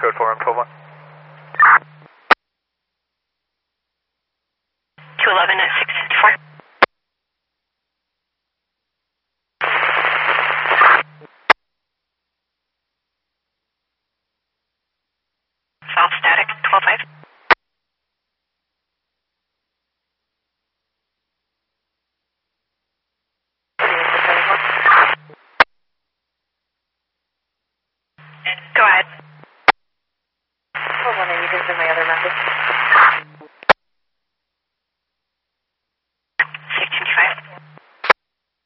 code 4 on 12-1. 211 at 654. South static, 12-5. Go ahead. Hold on, you can send my other message.